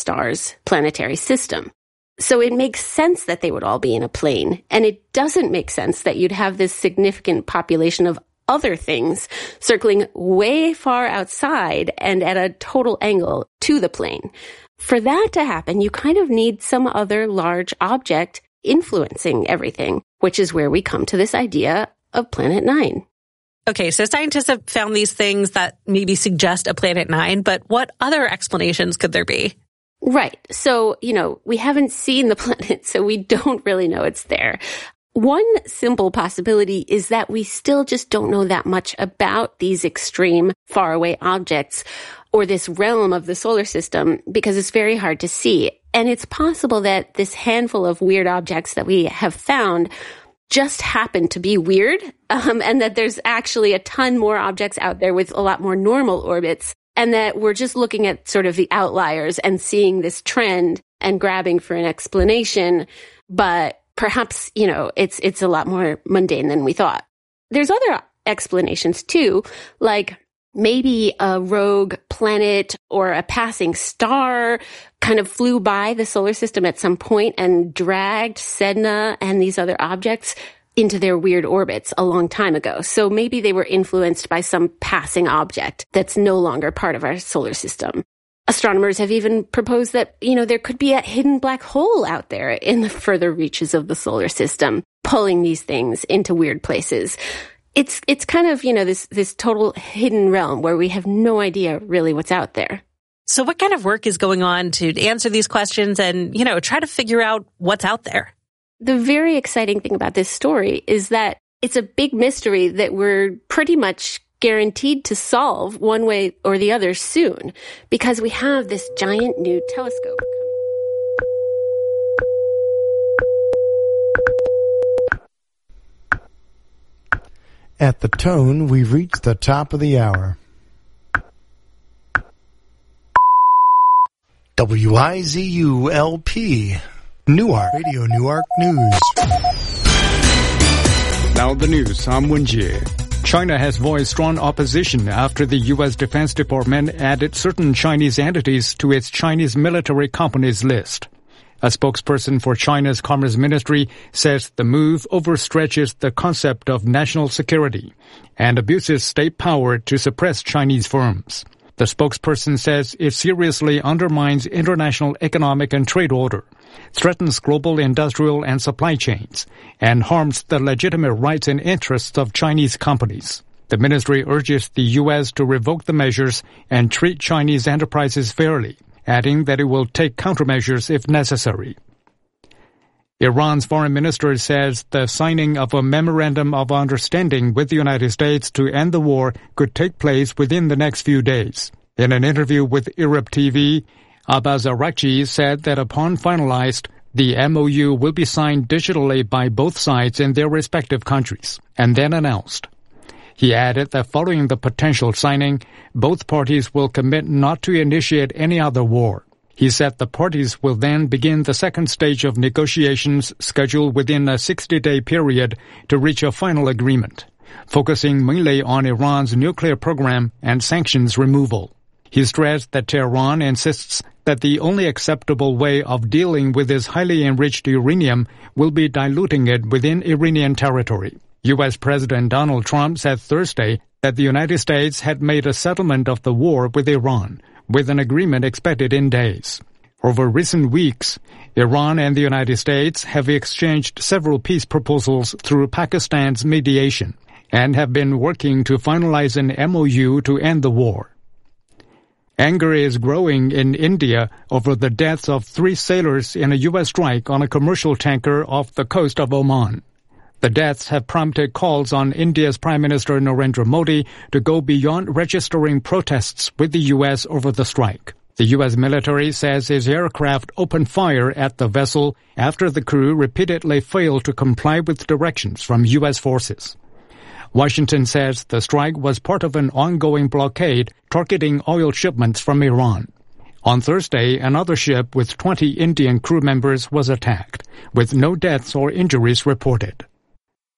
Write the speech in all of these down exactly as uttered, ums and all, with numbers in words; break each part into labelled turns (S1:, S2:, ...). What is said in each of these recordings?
S1: star's planetary system. So it makes sense that they would all be in a plane. And it doesn't make sense that you'd have this significant population of other things circling way far outside and at a total angle to the plane. For that to happen, you kind of need some other large object influencing everything, which is where we come to this idea of Planet Nine.
S2: Okay, so scientists have found these things that maybe suggest a Planet Nine, but what other explanations could there be?
S1: Right. So, you know, we haven't seen the planet, so we don't really know it's there. One simple possibility is that we still just don't know that much about these extreme faraway objects or this realm of the solar system because it's very hard to see. And it's possible that this handful of weird objects that we have found just happen to be weird, um, and that there's actually a ton more objects out there with a lot more normal orbits, and that we're just looking at sort of the outliers and seeing this trend and grabbing for an explanation. But perhaps, you know, it's it's a lot more mundane than we thought. There's other explanations too, like maybe a rogue planet or a passing star kind of flew by the solar system at some point and dragged Sedna and these other objects into their weird orbits a long time ago. So maybe they were influenced by some passing object that's no longer part of our solar system. Astronomers have even proposed that, you know, there could be a hidden black hole out there in the further reaches of the solar system, pulling these things into weird places. It's it's kind of, you know, this this total hidden realm where we have no idea really what's out there.
S2: So what kind of work is going on to answer these questions and, you know, try to figure out what's out there?
S1: The very exciting thing about this story is that it's a big mystery that we're pretty much guaranteed to solve one way or the other soon, because we have this giant new telescope.
S3: At the tone, we've reached the top of the hour. W I Z U L P, Newark, Radio Newark News.
S4: Now the news, I'm Wen Jie. China has voiced strong opposition after the U S Defense Department added certain Chinese entities to its Chinese military companies list. A spokesperson for China's Commerce Ministry says the move overstretches the concept of national security and abuses state power to suppress Chinese firms. The spokesperson says it seriously undermines international economic and trade order, threatens global industrial and supply chains, and harms the legitimate rights and interests of Chinese companies. The ministry urges the U S to revoke the measures and treat Chinese enterprises fairly, adding that it will take countermeasures if necessary. Iran's foreign minister says the signing of a memorandum of understanding with the United States to end the war could take place within the next few days. In an interview with Arab T V, Abbas Araghchi said that upon finalized, the M O U will be signed digitally by both sides in their respective countries, and then announced. He added that following the potential signing, both parties will commit not to initiate any other war. He said the parties will then begin the second stage of negotiations scheduled within a sixty-day period to reach a final agreement, focusing mainly on Iran's nuclear program and sanctions removal. He stressed that Tehran insists that the only acceptable way of dealing with this highly enriched uranium will be diluting it within Iranian territory. U S President Donald Trump said Thursday that the United States had made a settlement of the war with Iran, with an agreement expected in days. Over recent weeks, Iran and the United States have exchanged several peace proposals through Pakistan's mediation and have been working to finalize an M O U to end the war. Anger is growing in India over the deaths of three sailors in a U S strike on a commercial tanker off the coast of Oman. The deaths have prompted calls on India's Prime Minister Narendra Modi to go beyond registering protests with the U S over the strike. The U S military says its aircraft opened fire at the vessel after the crew repeatedly failed to comply with directions from U S forces. Washington says the strike was part of an ongoing blockade targeting oil shipments from Iran. On Thursday, another ship with twenty Indian crew members was attacked, with no deaths or injuries reported.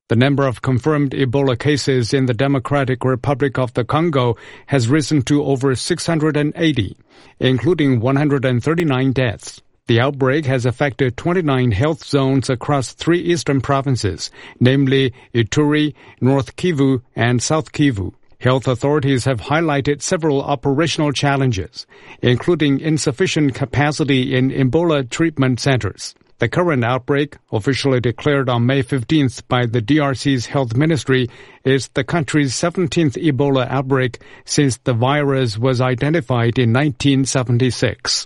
S4: The number of confirmed Ebola cases in the Democratic Republic of the Congo has risen to over six hundred eighty, including one hundred thirty-nine deaths. The outbreak has affected twenty-nine health zones across three eastern provinces, namely Ituri, North Kivu, and South Kivu. Health authorities have highlighted several operational challenges, including insufficient capacity in Ebola treatment centers. The current outbreak, officially declared on May fifteenth by the D R C's health ministry, is the country's seventeenth Ebola outbreak since the virus was identified in nineteen seventy-six.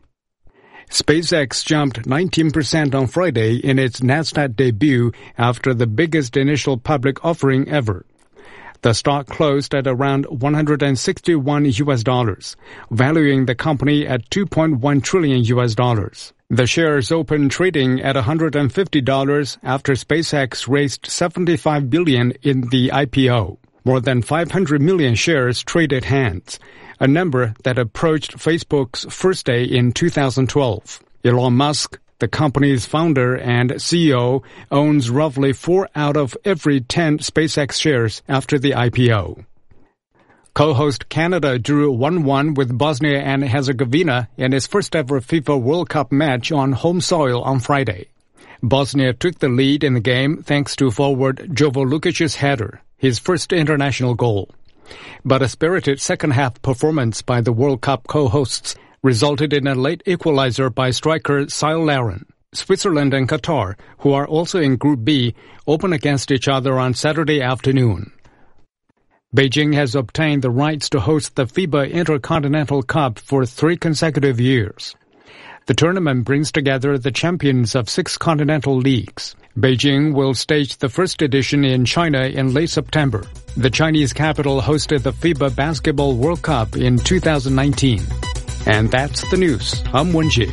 S4: SpaceX jumped nineteen percent on Friday in its NASDAQ debut after the biggest initial public offering ever. The stock closed at around one hundred sixty-one U S dollars, valuing the company at two point one trillion U S dollars. The shares opened trading at one hundred fifty dollars after SpaceX raised seventy-five billion dollars in the I P O. More than five hundred million shares traded hands, a number that approached Facebook's first day in two thousand twelve. Elon Musk, the company's founder and C E O, owns roughly four out of every ten SpaceX shares after the I P O. Co-host Canada drew one one with Bosnia and Herzegovina in its first-ever FIFA World Cup match on home soil on Friday. Bosnia took the lead in the game thanks to forward Jovo Lukic's header, his first international goal. But a spirited second-half performance by the World Cup co-hosts resulted in a late equalizer by striker Cyle Larin. Switzerland and Qatar, who are also in Group B, open against each other on Saturday afternoon. Beijing has obtained the rights to host the FIBA Intercontinental Cup for three consecutive years. The tournament brings together the champions of six continental leagues. Beijing will stage the first edition in China in late September. The Chinese capital hosted the FIBA Basketball World Cup in two thousand nineteen. And that's the news. I'm Wenjie.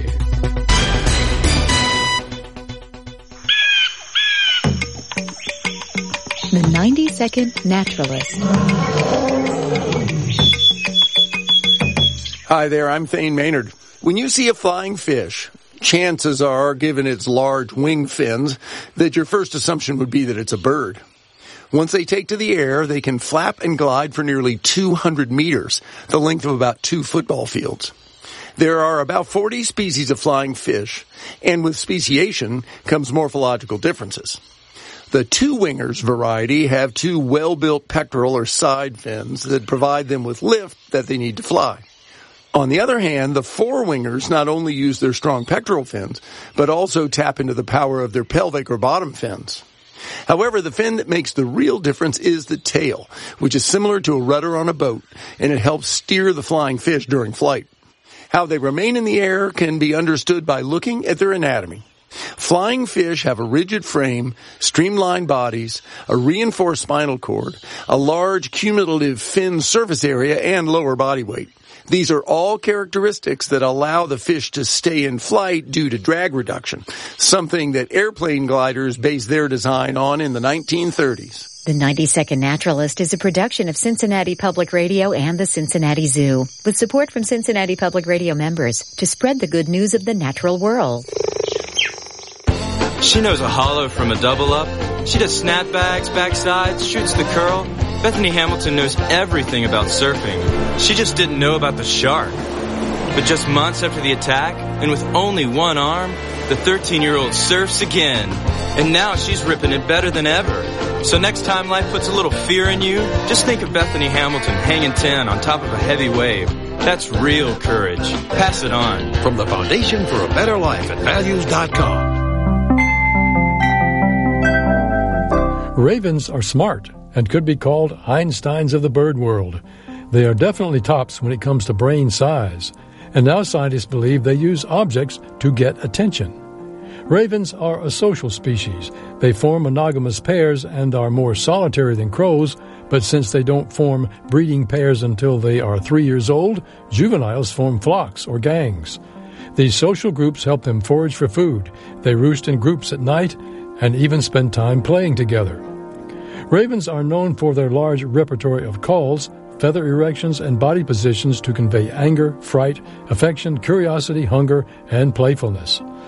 S5: The ninety second Naturalist.
S6: Hi there, I'm Thane Maynard. When you see a flying fish, chances are, given its large wing fins, that your first assumption would be that it's a bird. Once they take to the air, they can flap and glide for nearly two hundred meters, the length of about two football fields. There are about forty species of flying fish, and with speciation comes morphological differences. The two-wingers variety have two well-built pectoral or side fins that provide them with lift that they need to fly. On the other hand, the four-wingers not only use their strong pectoral fins, but also tap into the power of their pelvic or bottom fins. However, the fin that makes the real difference is the tail, which is similar to a rudder on a boat, and it helps steer the flying fish during flight. How they remain in the air can be understood by looking at their anatomy. Flying fish have a rigid frame, streamlined bodies, a reinforced spinal cord, a large cumulative fin surface area, and lower body weight. These are all characteristics that allow the fish to stay in flight due to drag reduction, something that airplane gliders based their design on in the nineteen thirties.
S5: The ninety second Naturalist is a production of Cincinnati Public Radio and the Cincinnati Zoo, with support from Cincinnati Public Radio members to spread the good news of the natural world.
S7: She knows a hollow from a double up. She does snapbacks, backsides, shoots the curl. Bethany Hamilton knows everything about surfing. She just didn't know about the shark. But just months after the attack, and with only one arm, the thirteen-year-old surfs again. And now she's ripping it better than ever. So next time life puts a little fear in you, just think of Bethany Hamilton hanging ten on top of a heavy wave. That's real courage. Pass it on.
S8: From the Foundation for a Better Life at values dot com.
S9: Ravens are smart and could be called Einsteins of the bird world. They are definitely tops when it comes to brain size, and now scientists believe they use objects to get attention. Ravens are a social species. They form monogamous pairs and are more solitary than crows, but since they don't form breeding pairs until they are three years old, juveniles form flocks or gangs. These social groups help them forage for food. They roost in groups at night and even spend time playing together. Ravens are known for their large repertoire of calls, feather erections, and body positions to convey anger, fright, affection, curiosity, hunger, and playfulness.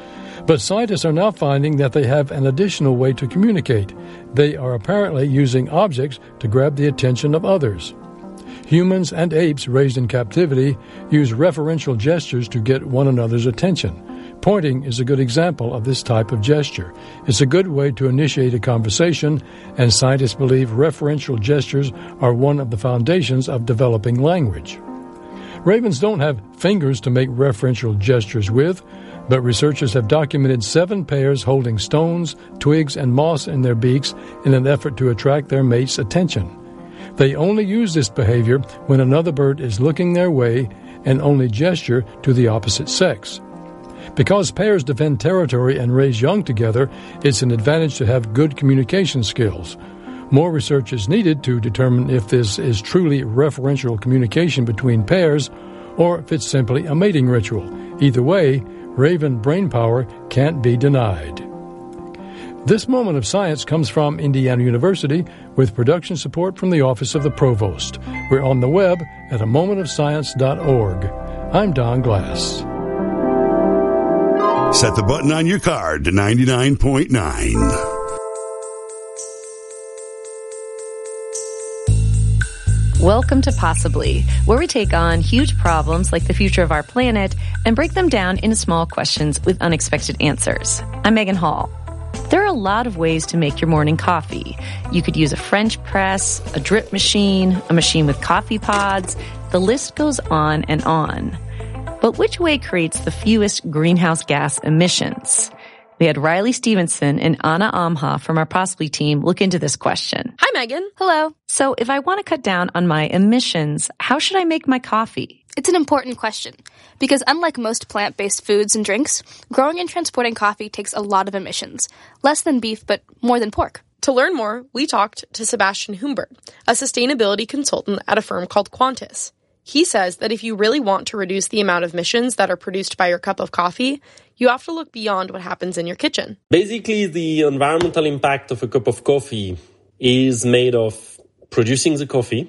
S9: But scientists are now finding that they have an additional way to communicate. They are apparently using objects to grab the attention of others. Humans and apes raised in captivity use referential gestures to get one another's attention. Pointing is a good example of this type of gesture. It's a good way to initiate a conversation, and scientists believe referential gestures are one of the foundations of developing language. Ravens don't have fingers to make referential gestures with, but researchers have documented seven pairs holding stones, twigs, and moss in their beaks in an effort to attract their mate's attention. They only use this behavior when another bird is looking their way and only gesture to the opposite sex. Because pairs defend territory and raise young together, it's an advantage to have good communication skills. More research is needed to determine if this is truly referential communication between pairs or if it's simply a mating ritual. Either way, raven brainpower can't be denied. This moment of science comes from Indiana University with production support from the Office of the Provost. We're on the web at a moment of science dot org. I'm Don Glass.
S10: Set the button on your card to ninety-nine point nine.
S11: Welcome to Possibly, where we take on huge problems like the future of our planet and break them down into small questions with unexpected answers. I'm Megan Hall. There are a lot of ways to make your morning coffee. You could use a French press, a drip machine, a machine with coffee pods. The list goes on and on. But which way creates the fewest greenhouse gas emissions? We had Riley Stevenson and Anna Amha from our Possibly team look into this question.
S12: Hi, Megan.
S11: Hello. So if I want to cut down on my emissions, how should I make my coffee?
S12: It's an important question because unlike most plant-based foods and drinks, growing and transporting coffee takes a lot of emissions. Less than beef, but more than pork.
S13: To learn more, we talked to Sebastian Humbert, a sustainability consultant at a firm called Qantas. He says that if you really want to reduce the amount of emissions that are produced by your cup of coffee, you have to look beyond what happens in your kitchen.
S14: Basically, the environmental impact of a cup of coffee is made of producing the coffee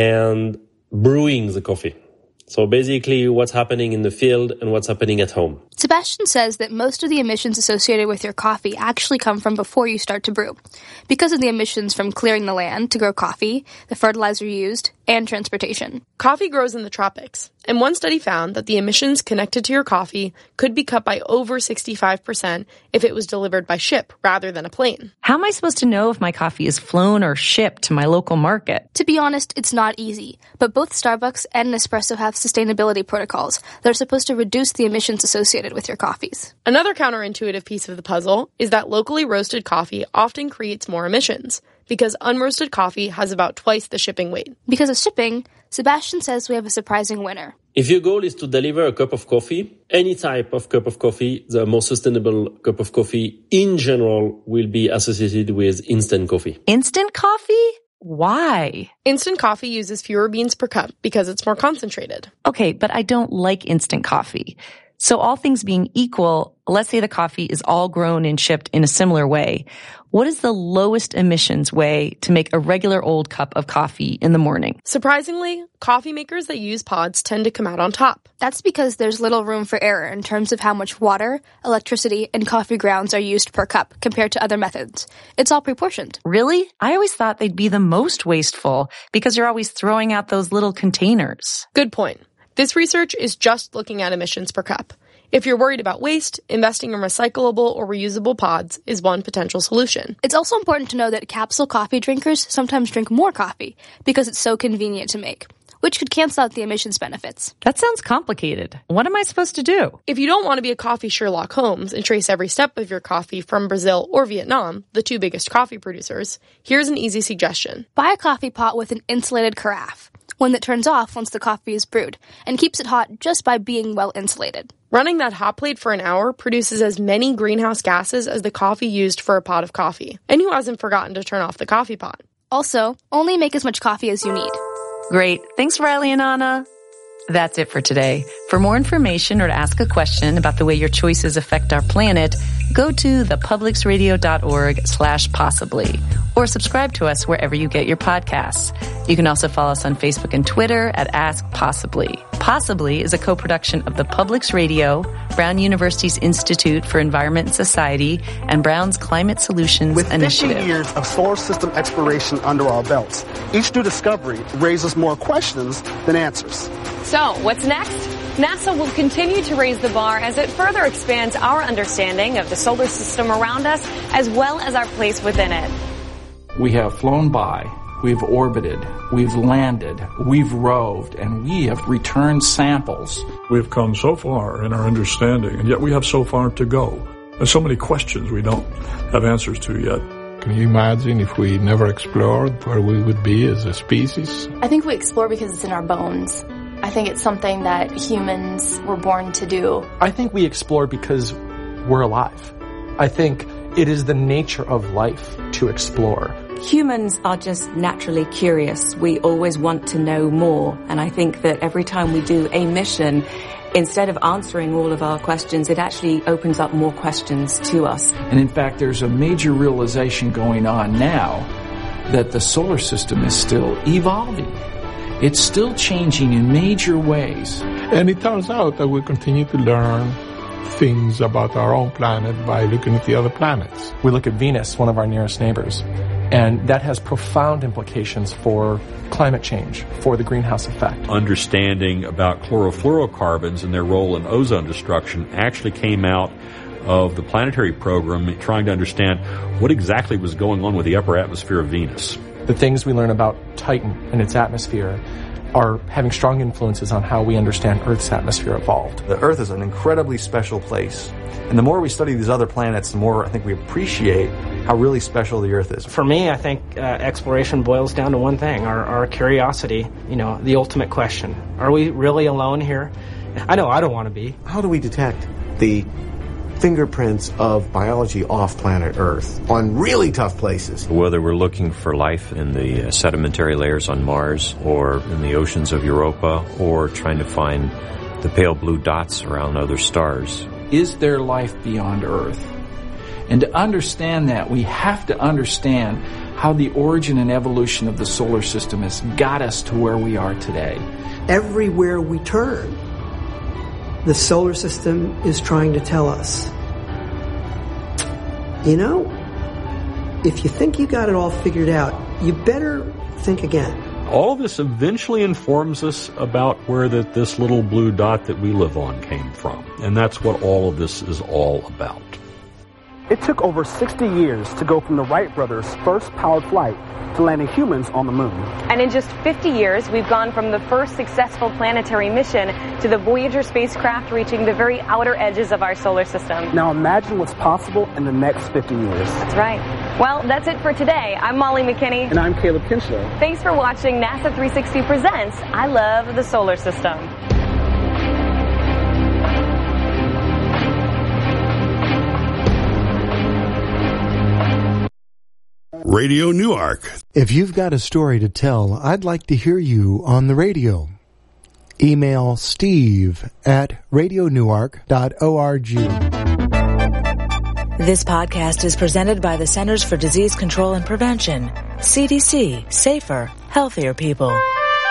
S14: and brewing the coffee. So basically what's happening in the field and what's happening at home.
S12: Sebastian says that most of the emissions associated with your coffee actually come from before you start to brew, because of the emissions from clearing the land to grow coffee, the fertilizer used, and transportation.
S13: Coffee grows in the tropics, and one study found that the emissions connected to your coffee could be cut by over sixty-five percent if it was delivered by ship rather than a plane.
S11: How am I supposed to know if my coffee is flown or shipped to my local market?
S12: To be honest, it's not easy, but both Starbucks and Nespresso have sustainability protocols that are supposed to reduce the emissions associated with your coffees.
S13: Another counterintuitive piece of the puzzle is that locally roasted coffee often creates more emissions, because unroasted coffee has about twice the shipping weight.
S12: Because of shipping, Sebastian says we have a surprising winner.
S14: If your goal is to deliver a cup of coffee, any type of cup of coffee, the more sustainable cup of coffee in general will be associated with instant coffee.
S11: Instant coffee? Why?
S13: Instant coffee uses fewer beans per cup because it's more concentrated.
S11: Okay, but I don't like instant coffee. So all things being equal, let's say the coffee is all grown and shipped in a similar way. What is the lowest emissions way to make a regular old cup of coffee in the morning?
S13: Surprisingly, coffee makers that use pods tend to come out on top.
S12: That's because there's little room for error in terms of how much water, electricity, and coffee grounds are used per cup compared to other methods. It's all proportioned.
S11: Really? I always thought they'd be the most wasteful because you're always throwing out those little containers.
S13: Good point. This research is just looking at emissions per cup. If you're worried about waste, investing in recyclable or reusable pods is one potential solution.
S12: It's also important to know that capsule coffee drinkers sometimes drink more coffee because it's so convenient to make, which could cancel out the emissions benefits.
S11: That sounds complicated. What am I supposed to do?
S13: If you don't want to be a coffee Sherlock Holmes and trace every step of your coffee from Brazil or Vietnam, the two biggest coffee producers, here's an easy suggestion.
S12: Buy a coffee pot with an insulated carafe, one that turns off once the coffee is brewed, and keeps it hot just by being well insulated.
S13: Running that hot plate for an hour produces as many greenhouse gases as the coffee used for a pot of coffee. And who hasn't forgotten to turn off the coffee pot?
S12: Also, only make as much coffee as you need.
S11: Great. Thanks, Riley and Anna. That's it for today. For more information or to ask a question about the way your choices affect our planet, go to thepublicsradio.org slash possibly or subscribe to us wherever you get your podcasts. You can also follow us on Facebook and Twitter at Ask Possibly. Possibly is a co-production of the Publix Radio, Brown University's Institute for Environment and Society, and Brown's Climate Solutions
S15: With
S11: Initiative.
S15: fifteen years of solar system exploration under our belts, each new discovery raises more questions than answers.
S16: So, what's next? NASA will continue to raise the bar as it further expands our understanding of the solar system around us, as well as our place within it.
S17: We have flown by, we've orbited, we've landed, we've roved, and we have returned samples.
S9: We've come so far in our understanding, and yet we have so far to go. There's so many questions we don't have answers to yet.
S18: Can you imagine if we never explored where we would be as a species?
S19: I think we explore because it's in our bones. I think it's something that humans were born to do.
S20: I think we explore because we're alive. I think it is the nature of life to explore.
S21: Humans are just naturally curious. We always want to know more. And I think that every time we do a mission, instead of answering all of our questions, it actually opens up more questions to us.
S17: And in fact, there's a major realization going on now that the solar system is still evolving. It's still changing in major ways.
S18: And it turns out that we continue to learn things about our own planet by looking at the other planets.
S20: We look at Venus, one of our nearest neighbors, and that has profound implications for climate change, for the greenhouse effect.
S22: Understanding about chlorofluorocarbons and their role in ozone destruction actually came out of the planetary program trying to understand what exactly was going on with the upper atmosphere of Venus.
S20: The things we learn about Titan and its atmosphere are having strong influences on how we understand Earth's atmosphere evolved.
S23: The Earth is an incredibly special place. And the more we study these other planets, the more I think we appreciate how really special the Earth is.
S24: For me, I think uh, exploration boils down to one thing, our, our curiosity, you know, the ultimate question. Are we really alone here? I know I don't want to be.
S25: How do we detect the fingerprints of biology off planet Earth on really tough places?
S26: Whether we're looking for life in the uh, sedimentary layers on Mars or in the oceans of Europa or trying to find the pale blue dots around other stars.
S17: Is there life beyond Earth? And to understand that, we have to understand how the origin and evolution of the solar system has got us to where we are today.
S27: Everywhere we turn, the solar system is trying to tell us, you know, if you think you got it all figured out, you better think again.
S22: All of this eventually informs us about where that this little blue dot that we live on came from. And that's what all of this is all about.
S15: It took over sixty years to go from the Wright brothers' first powered flight to landing humans on the moon.
S16: And in just fifty years, we've gone from the first successful planetary mission to the Voyager spacecraft reaching the very outer edges of our solar system.
S15: Now imagine what's possible in the next fifty years.
S16: That's right. Well, that's it for today. I'm Molly McKinney.
S15: And I'm Caleb Kinchlow.
S16: Thanks for watching NASA three sixty Presents I Love the Solar System.
S10: Radio Newark.
S3: If you've got a story to tell, I'd like to hear you on the radio. Email steve at radio newark dot org.
S28: This podcast is presented by the Centers for Disease Control and Prevention. C D C. Safer, healthier people.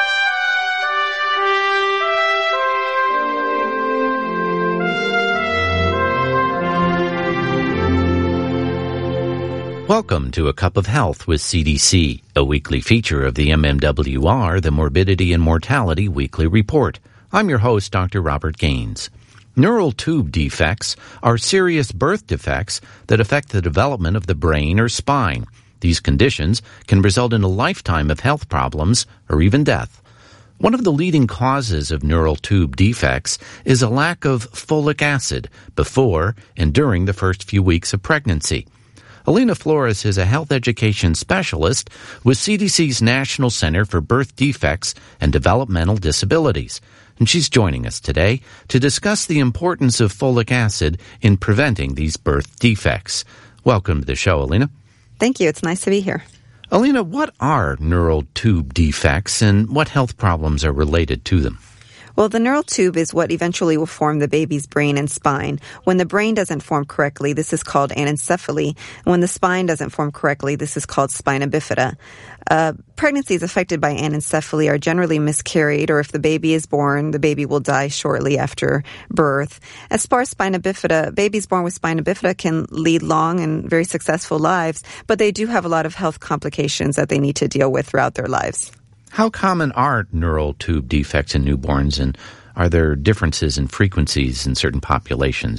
S29: Welcome to A Cup of Health with C D C, a weekly feature of the M M W R, the Morbidity and Mortality Weekly Report. I'm your host, Doctor Robert Gaines. Neural tube defects are serious birth defects that affect the development of the brain or spine. These conditions can result in a lifetime of health problems or even death. One of the leading causes of neural tube defects is a lack of folic acid before and during the first few weeks of pregnancy. Alina Flores is a health education specialist with C D C's National Center for Birth Defects and Developmental Disabilities, and she's joining us today to discuss the importance of folic acid in preventing these birth defects. Welcome to the show, Alina.
S30: Thank you. It's nice to be here.
S29: Alina, what are neural tube defects and what health problems are related to them?
S30: Well, the neural tube is what eventually will form the baby's brain and spine. When the brain doesn't form correctly, this is called anencephaly. And when the spine doesn't form correctly, this is called spina bifida. Uh, pregnancies affected by anencephaly are generally miscarried, or if the baby is born, the baby will die shortly after birth. As far as spina bifida, babies born with spina bifida can lead long and very successful lives, but they do have a lot of health complications that they need to deal with throughout their lives.
S29: How common are neural tube defects in newborns, and are there differences in frequencies in certain populations?